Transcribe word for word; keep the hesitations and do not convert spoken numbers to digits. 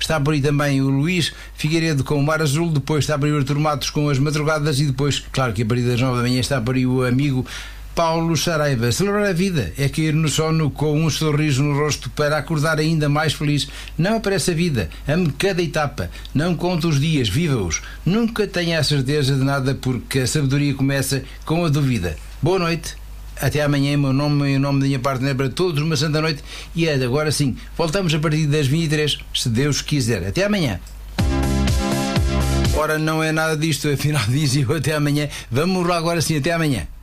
está por aí também o Luís Figueiredo com o Mar Azul, depois está por aí o Artur Matos com As Madrugadas e depois, claro que a partir das nove da manhã está por aí o amigo Paulo Saraiva. Celebrar a vida é cair no sono com um sorriso no rosto para acordar ainda mais feliz. Não aparece a vida, ame cada etapa, não conte os dias, viva-os. Nunca tenha a certeza de nada, porque a sabedoria começa com a dúvida. Boa noite, até amanhã. Em meu nome e em nome da minha partner, para todos uma santa noite. E agora sim, voltamos a partir das vinte e três, se Deus quiser. Até amanhã. Ora, não é nada disto, afinal dizia eu até amanhã. Vamos lá agora sim, até amanhã.